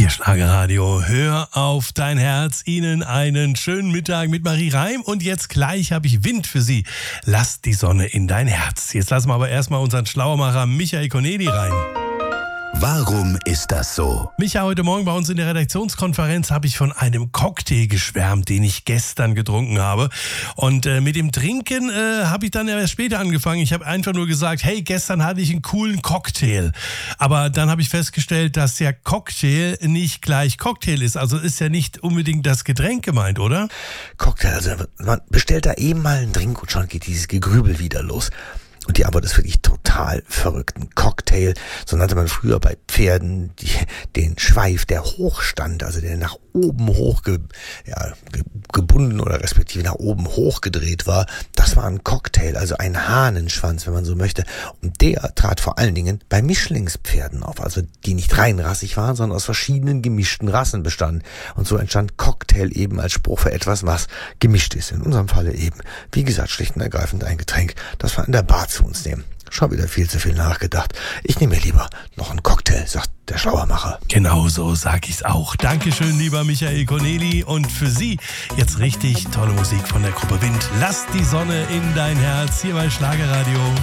Hier Schlagerradio, hör auf dein Herz. Ihnen einen schönen Mittag mit Marie Reim. Und jetzt gleich habe ich Wind für Sie. Lass die Sonne in dein Herz. Jetzt lassen wir aber erstmal unseren Schlauermacher Michael Corneli rein. Warum ist das so? Micha, heute Morgen bei uns in der Redaktionskonferenz habe ich von einem Cocktail geschwärmt, den ich gestern getrunken habe. Und mit dem Trinken habe ich dann erst später angefangen. Ich habe einfach nur gesagt, hey, gestern hatte ich einen coolen Cocktail. Aber dann habe ich festgestellt, dass ja Cocktail nicht gleich Cocktail ist. Also ist ja nicht unbedingt das Getränk gemeint, oder? Cocktail, also man bestellt da eben mal einen Drink und schon geht dieses Gegrübel wieder los. Und die Antwort ist wirklich total verrückt. Ein Cocktail, so nannte man früher bei Pferden den Schweif, der hochstand, also der nach oben hoch gebunden oder respektive nach oben hochgedreht war. Das war ein Cocktail, also ein Hahnenschwanz, wenn man so möchte. Und der trat vor allen Dingen bei Mischlingspferden auf, also die nicht reinrassig waren, sondern aus verschiedenen gemischten Rassen bestanden. Und so entstand Cocktail eben als Spruch für etwas, was gemischt ist. In unserem Falle eben, wie gesagt, schlicht und ergreifend ein Getränk, das wir in der Bar zu uns nehmen. Schon wieder viel zu viel nachgedacht. Ich nehme mir lieber noch einen Cocktail, sagt der Schlauermacher. Genau so sag ich's auch. Dankeschön, lieber Michael Corneli. Und für Sie jetzt richtig tolle Musik von der Gruppe Wind. Lass die Sonne in dein Herz hier bei Schlagerradio.